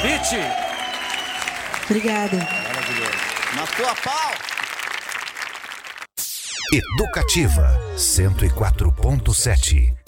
Vite. Obrigada. Maravilhoso. Na tua pau. Educativa 104.7.